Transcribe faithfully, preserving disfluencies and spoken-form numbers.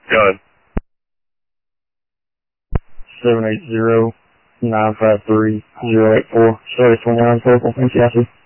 Go ahead. seven eight zero, nine five three, zero eight four. Service twenty-nine Circle, M C I C.